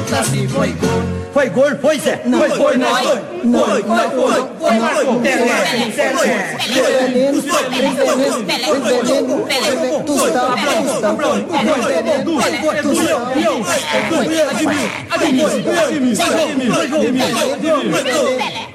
pergunta se foi gol. Foi gol, foi Zé? Não, foi, foi, nós foi. Foi, Marcos. Pelé.